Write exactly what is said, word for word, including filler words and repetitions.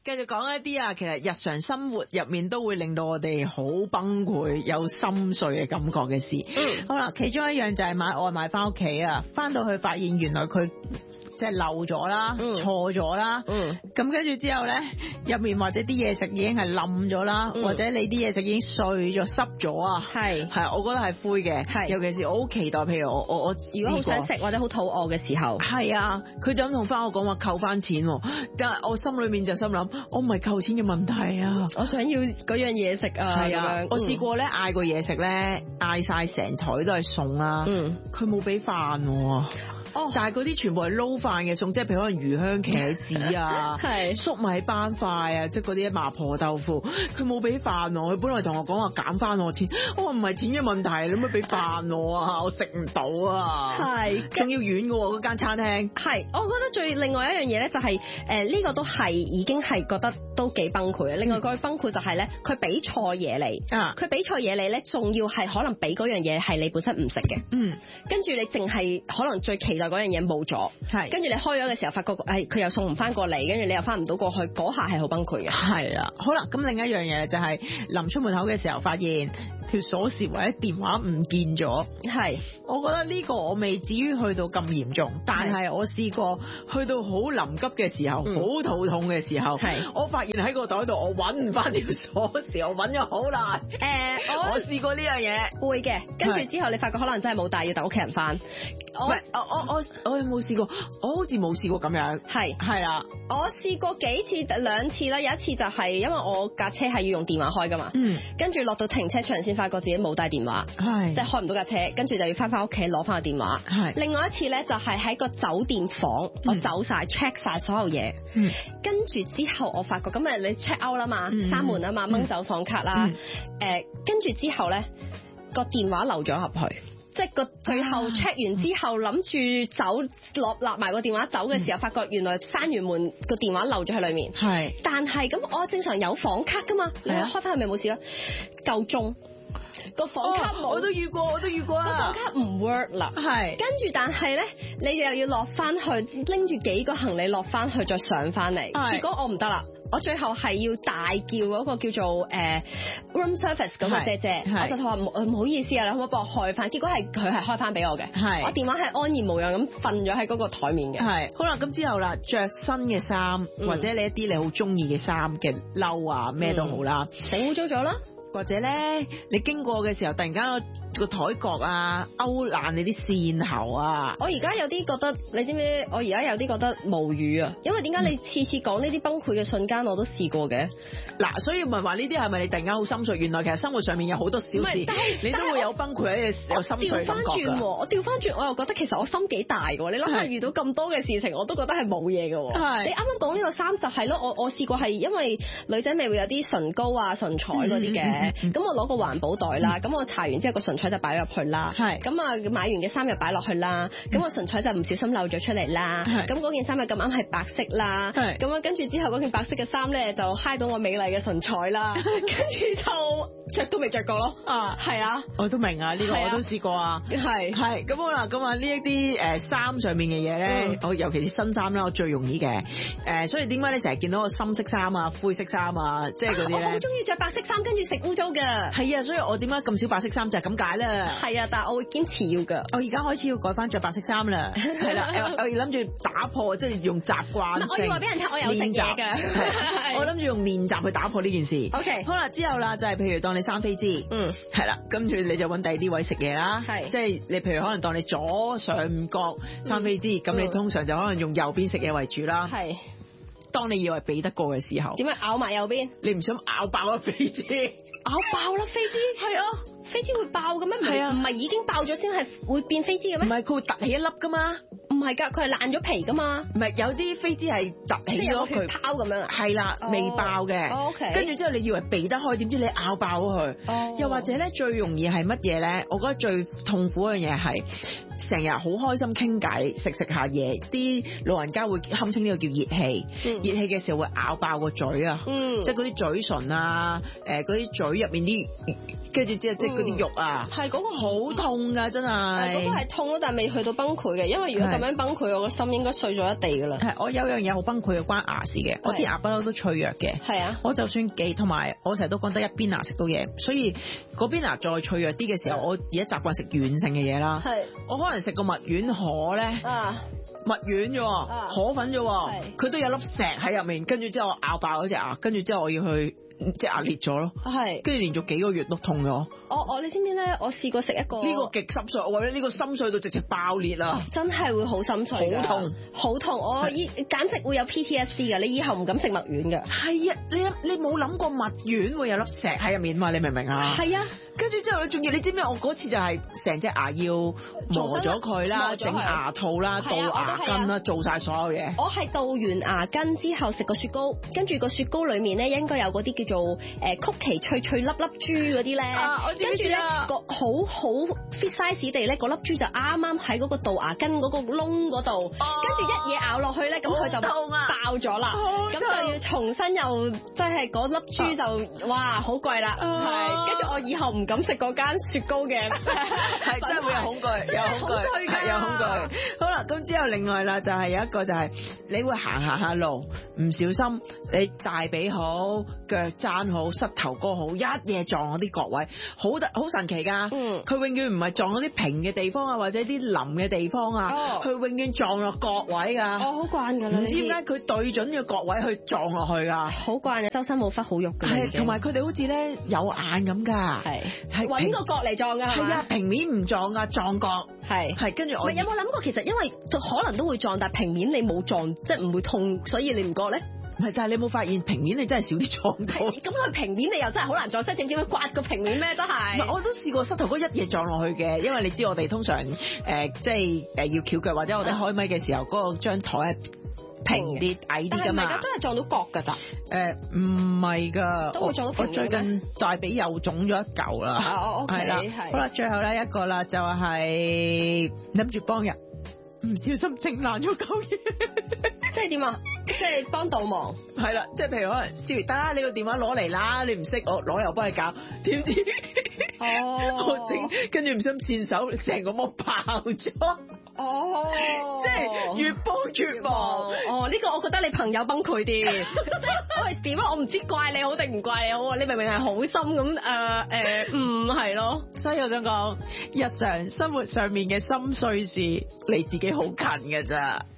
繼續講一啲啊，其實日常生活入面都會令到我哋好崩潰、有心碎嘅感覺嘅事。 嗯， 好啦，其中一樣就係買外賣翻屋企啊，翻到去發現原來佢即係漏咗啦， 嗯錯咗啦， 嗯， 咁跟住之後咧，入面或者啲嘢食已經係冧咗啦， 嗯或者你啲嘢食已經碎咗、濕咗啊， 係係，我覺得係灰嘅， 係尤其是我好期待，譬如我我我如果好想食或者好肚餓嘅時候， 係啊，佢就咁同翻我講話扣翻錢喎，但係我心裏面就心諗，我唔係扣錢嘅問題啊， 我想要嗰樣嘢食啊， 係啊咁樣， 我試過咧嗌個嘢食咧，嗌晒成台都係餸啦， 嗯， 佢冇俾飯喎。 哦， 但係嗰啲全部係撈飯嘅餸，即係譬如可能魚香茄子啊， 係粟米斑塊啊，即係嗰啲麻婆豆腐，佢冇俾飯我，佢本來同我講話減翻我錢，我話唔係錢嘅問題，你可唔可以俾飯我啊？我食唔到啊， 係仲要遠嘅喎嗰間餐廳。 係，我覺得最另外一樣嘢咧就係誒呢個都係已經係覺得都幾崩潰嘅。另外個崩潰就係咧，佢俾錯嘢你， 啊佢俾錯嘢你咧，仲要係可能俾嗰樣嘢係你本身唔食嘅， 嗯， 跟住你淨係可能最期待嗰樣嘢冇咗， 係跟住你開咗嘅時候發覺誒佢又送唔翻過嚟，跟住你又翻唔到過去，嗰下係好崩潰嘅。 係啦，好啦，咁另一樣嘢就係臨出門口嘅時候發現條鎖匙或者電話唔見咗。 係， 我覺得呢個我未至於去到咁嚴重，但係我試過去到好臨急嘅時候，好、 嗯、 肚痛嘅時候， 係我發現喺個袋度我揾唔翻條鎖匙，我揾咗好耐。 誒、呃，我我試過呢樣嘢， 會嘅，跟住之後你發覺可能真係冇帶，要等屋企人翻。 我我我我我有冇試過？我好似冇試過咁樣。 係係啦， 我試過幾次，兩次啦。有一次就係因為我架車係要用電話開噶嘛， 嗯， 跟住落到停車場先發覺自己冇帶電話， 係即係開唔到架車，跟住就要翻翻屋企攞翻個電話。 係另外一次咧就係喺個酒店房，我走晒 check 晒所有嘢， 嗯， 跟住之後我發覺咁誒你 check out 啦嘛， 嗯閂門啊嘛，掹走房卡啦，誒、 嗯， 跟住之後咧個電話漏咗入去。即係個最後 check 完之後，諗住走落立埋個電話走嘅時候，發覺原來閂完門個電話漏咗喺裏面。 係， 但係咁我正常有房卡噶嘛，你開翻去咪冇事咯。夠鐘個房卡冇、 哦，我都遇過，我都遇過啊。 個房卡唔 work 啦，係。跟住但係咧，你又要落翻去拎住幾個行李落翻去再上翻嚟，結果我唔得啦。我最後係要大叫嗰個叫做誒、呃、room service 嗰個姐姐，我就同佢話唔好意思啊，你可唔可以幫我開翻？結果係佢係開翻俾我嘅，我電話係安然無恙咁瞓咗喺嗰個台面嘅。係好啦，咁之後啦，着新嘅衫、嗯、或者你一啲你好中意嘅衫嘅褸啊咩都好啦， 整污糟咗啦， 或者咧你經過嘅時候突然間個台角啊勾爛你啲線喉啊。 我而家有啲覺得，你知唔知？我而家有啲覺得無語啊，因為點解你次次講呢啲崩潰嘅瞬間我都試過嘅？ 嗱、嗯，所以唔係話呢啲係咪你突然間好心碎？原來其實生活上面有好多小事，你都會有崩潰喺嘅有心碎感覺㗎。 我調翻轉，我又覺得其實我心幾大㗎。你諗下遇到咁多嘅事情，我都覺得係冇嘢㗎。你啱啱講呢個衫就係咯，我我試過係因為女仔咪會有啲唇膏啊、唇彩嗰啲嘅，咁、嗯嗯、我攞個環保袋啦，咁、嗯、我搽完之後個唇彩就擺入去啦，咁啊買完嘅衫又擺落去啦，咁個唇彩就唔小心漏咗出嚟啦，咁嗰件衫又咁啱係白色啦，咁啊跟住之後嗰件白色嘅衫咧就揩到我美麗嘅唇彩啦，跟住就着都未着過咯，啊係啊， 我都明啊，呢、這個我都試過啊，係係咁好啦，咁啊呢一啲誒衫上面嘅嘢咧，我、嗯、尤其是新衫啦，我最容易嘅，誒、呃、所以點解你成日見到個深色衫啊、灰色衫啊，即係嗰啲咧？我好中意着白色衫，跟住食污糟噶。係啊，所以我點解咁少白色衫就係咁解啦。 係啊，但係我會堅持要噶。我而家開始要改翻着白色衫啦。係啦，我我諗住打破，即係用習慣性。 我要話俾人聽，我有食嘢噶。 我諗住用練習去打破呢件事。OK， 好啦，之後啦就係譬如當你生飛枝，嗯，係啦，跟住你就揾第二啲位食嘢啦。係，即係你譬如可能當你左上角生飛枝，咁、嗯、你通常就可能用右邊食嘢為主啦。係，當你以為避得過嘅時候，點解咬埋右邊？你唔想咬爆啊飛枝？咬爆啦飛枝？係啊。飛枝會爆嘅咩？唔係啊，唔係已經爆咗先係會變飛枝嘅咩？唔係，佢會凸起一粒噶嘛？唔係㗎，佢係爛咗皮噶嘛？唔係，有啲飛枝係凸起咗佢泡咁樣。係啦，未爆嘅。哦、OK。跟住之後你以為避得開，點知你咬爆咗佢。哦。又或者咧，最容易係乜嘢咧？我覺得最痛苦嗰樣嘢係成日好開心傾偈，食食下嘢，啲老人家會堪稱呢個叫熱氣，熱氣嘅時候會咬爆個嘴啊，嗯、即係嗰啲嘴唇啊，誒嗰啲嘴入面啲。跟住之後即係嗰啲肉啊，係嗰、嗯、個好痛㗎，真係。嗰、嗰個係痛咯，但係未去到崩潰嘅，因為如果咁樣崩潰，我個心應該碎咗一地㗎啦。係，我有樣嘢好崩潰嘅，關牙事嘅，我啲牙不嬲都脆弱嘅。係啊，我就算記，同埋我成日都講得一邊牙食到嘢，所以嗰邊牙再脆弱啲嘅時候，我而家習慣食軟性嘅嘢啦。係，我可能食個蜜丸河咧，啊、蜜丸啫，啊、河粉啫，佢都有粒石喺入面，跟住之後我咬爆嗰隻牙，跟住之後我要去。隻牙裂咗咯，係，跟住連續幾個月都痛咗。我我你知唔知咧？我試過食一個呢個極心碎，我話咧呢個心碎到直直爆裂啦，真係會好心碎，好痛，好痛。我依簡直會有 P T S D 㗎，你以後唔敢食蜜丸㗎。係啊，你你冇諗過蜜丸會有粒石喺入面嘛？你明唔明啊？係啊。跟住之後，仲要你知唔知？我嗰次就係成隻牙要磨咗佢啦，整牙套啦，倒牙根啦，做晒所有嘢。我係倒完牙根之後食個雪糕，跟住個雪糕裡面咧應該有嗰啲叫做誒曲奇脆脆粒粒珠嗰啲咧。啊，我知跟住咧個好好 fit size 地咧，嗰粒珠就啱啱喺嗰個倒牙根嗰個窿嗰度，跟住一嘢咬落去咧，咁佢就爆咗啦。咁就要重新又即係嗰粒珠就哇好貴啦，係。跟住我以後唔敢食嗰間雪糕嘅，係真係會有恐懼，有恐懼，係有恐懼。好啦，咁之後另外啦，就係有一個就係你會行行下路，唔小心你大髀好、腳踭好、膝頭哥好，一嘢撞嗰啲角位，好得好神奇㗎。嗯，佢永遠唔係撞嗰啲平嘅地方啊，或者啲冧嘅地方啊，佢永遠撞落角位㗎。我好慣㗎啦，唔知點解佢對準個角位去撞落去㗎。好慣嘅，周身冇忽好肉㗎。係，同埋佢哋好似咧有眼咁㗎。係。係揾個角嚟撞㗎，係啊，平面唔撞㗎，撞角係係跟住我。有冇諗過其實因為可能都會撞，但係平面你冇撞，即係唔會痛，所以你唔覺咧？唔係，但係你冇發現平面你真係少啲撞到。咁佢平面你又真係好難撞，即係點點樣刮個平面咩？真係。唔係，我都試過膝頭哥一嘢撞落去嘅，因為你知我哋通常誒、呃、即係誒要翹腳或者我哋開咪嘅時候，嗰、啊、個張台係平啲矮啲㗎嘛。但係唔係㗎，都係撞到角㗎咋？誒唔係㗎，都會撞到平面。我最近大髀又腫咗一嚿啦。啊，我 OK 係啦，好啦，最後咧一個啦，就係諗住幫人，唔小心整爛咗嚿嘢。即係點啊？即係幫倒忙。係啦，即係譬如可能燒完得啦，你個電話攞嚟啦，你唔識我攞嚟我幫你搞，點知哦我整跟住唔小心線手，成個膜爆咗。哦，即係越幫越忙。哦，呢、這個我覺得你朋友崩潰啲。即係我係點啊？我唔知怪你好定唔怪你好啊？你明明係好心咁誒誒，唔係咯。所以我想講，日常生活上面嘅心碎事，離自己好近㗎咋。